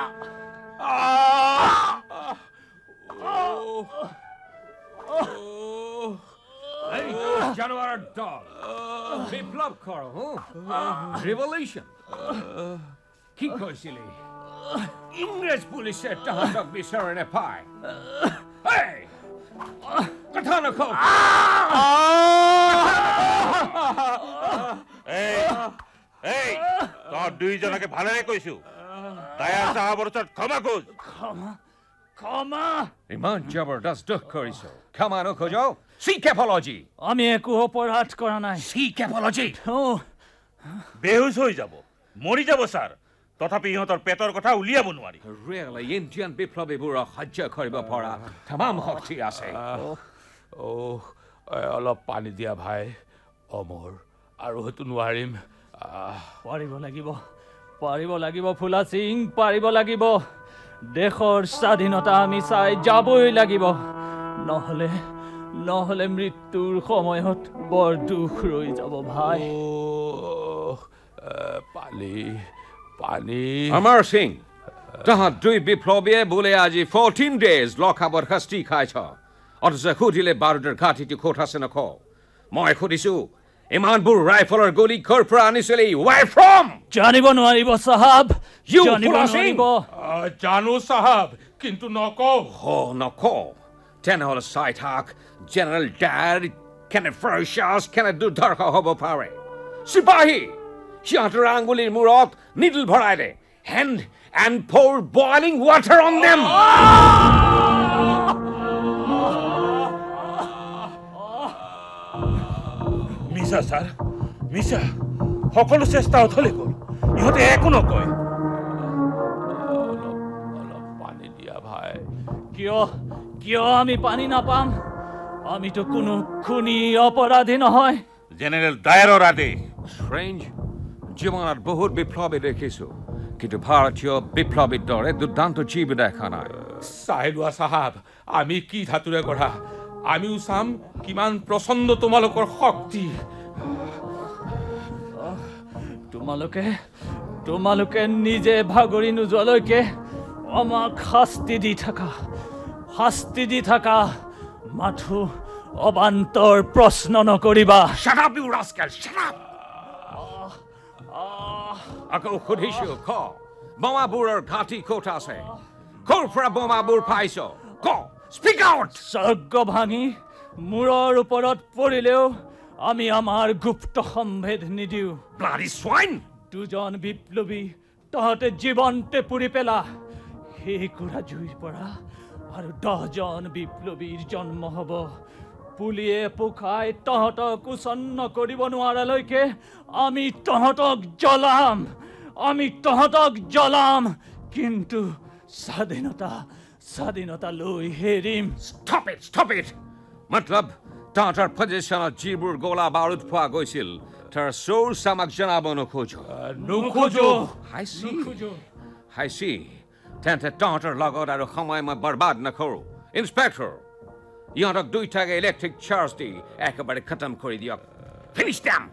এই জানোয়ারের দল বিপ্লব করো রিভলিউশন কি কইছিলি ইংরেজ পুলিশের তাহাতক বিচারণে পায় এই কথা নকও এই তোর দুইজনকে ভালোরে কইছু দায়া সাহাবর ওচৰত ক্ষমা খোজ ক্ষমা ইমান জবরদস্ত দুখ করিছো ক্ষমা নখোজো সিক অ্যাপোলজি আমি একো অপরাধ করা নাই সিক অ্যাপোলজি বেহুশ হৈ যাব মৰি যাব স্যার তথাপি ইহঁতৰ পেটৰ কথা উলিয়াব নোৱাৰি ৰিয়েলি ইণ্ডিয়ান বিপ্লৱীবোৰক সহ্য কৰিব পৰা তামাম শক্তি আছে অলপ পানী দিয়া ভাই অমৰ আৰু হয়তো নোৱাৰিম পাৰিব লাগিব ফুলা সিং পাৰিব লাগিব দেশৰ স্বাধীনতা আমি চাই যাবই লাগিব নহলে মৃত্যুৰ সময়ত বৰ দুখ ৰৈ যাব ভাই পানী অমৰ সিং তাহাত দুই বিপ্লৱীয়ে বোলে আজি 14 days লকআপত শাস্তি খাইছ অথচ সুধিলে বাৰুদৰ ঘাটিটো ক'ত আছে নকওঁ মই সুধিছো ইমানবোৰ ৰাইফলৰ গুলি ক'ৰ পৰা আনিছিলি where from জানিব নোৱাৰিব সাহাব জানো সাহাব কিন্তু নকওঁ নকওঁ তেনেহ'লে চাই থাক জেনেৰেল ডায়াৰ কেনে ফ্ৰাইচাছ কেনে দুৰ্ধৰ্ষ হ'ব পাৰে চিপাহী সিহঁতৰ আঙুলিৰ মূৰত নিডল ভৰাই দে hand and pour boiling water on them মিছা স্যার মিছা সকলো চেষ্টা অথলে গ'ল ইহঁতে একো নকয় অলপ পানী দিয়া ভাই কিয় আমি পানী নাপাম আমিতো কোনো খুনি অপৰাধী নহয় জেনেৰেল ডায়াৰৰ আদেশ strange জীৱনত বহুত বিপ্লৱী দেখিছো কিন্তু ভাৰতীয় বিপ্লৱীৰ দৰে দুৰ্দান্ত জীৱ দেখা নাই চাই লোৱা সাহাব আমি কি ধাতুৰে গঢ়া আমিও চাম কিমান প্ৰচণ্ড তোমালোকৰ শক্তি তোমালোকে নিজে ভাগৰি নোযোৱালৈকে আমাক শাস্তি দি থাকা মাথো অবান্তৰ প্ৰশ্ন নকৰিবা shut up you rascal shut up আকৌ সুধিছো ক বোমাবোৰৰ ঘাটি ক'ত আছে ক'ৰ পৰা বোমাবোৰ পাইছ ক স্পীক আউট স্বৰ্গ ভাঙি মূৰৰ ওপৰত পৰিলেও আমি আমাৰ গুপ্ত সম্ভেদ নিদিওঁ bloody swine দুজন বিপ্লৱী তহঁতে জীৱন্তে পুৰি পেলা সেই কুৰা জুইৰ পৰা আৰু 10 জন বিপ্লৱীৰ জন্ম হ'ব পুলিয়ে পোখাই তহঁতক উচ্ছন্ন কৰিব নোৱাৰালৈকে আমি তহঁতক জ্বলাম কিন্তু স্বাধীনতা লৈ হেৰিম stop it মতলব তহঁতৰ পজিশ্যনত যিবোৰ গোলা বাৰুদ পোৱা গৈছিল তাৰ চোৰ্চ আমাক জনাব নোখোজো হাইছি তেন্তে তহঁতৰ লগত আৰু সময় মই বৰবাদ নকৰো ইন্সপেক্টৰ ইহঁতক দুইটাকে ইলেক্ট্ৰিক চাৰ্জ দি একেবাৰে খতম কৰি দিয়ক ফিনিশ দেম